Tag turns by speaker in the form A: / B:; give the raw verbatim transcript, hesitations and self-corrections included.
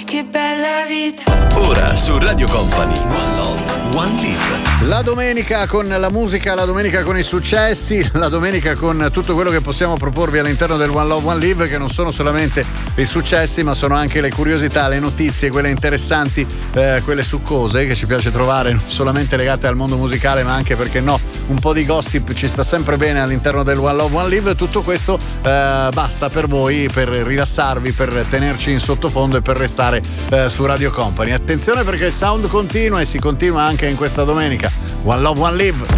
A: che bella vita.
B: Ora su Radio Company, One Love, One Live.
C: La domenica con la musica, la domenica con i successi, la domenica con tutto quello che possiamo proporvi all'interno del One Love, One Live, che non sono solamente i successi ma sono anche le curiosità, le notizie, quelle interessanti, eh, quelle succose che ci piace trovare, non solamente legate al mondo musicale ma anche, perché no, un po' di gossip ci sta sempre bene all'interno del One Love, One Live. Tutto questo eh, basta per voi, per rilassarvi, per tenerci in sottofondo e per restare eh, su Radio Company. Attenzione perché il sound continua e si continua anche in questa domenica. One Love, One Live.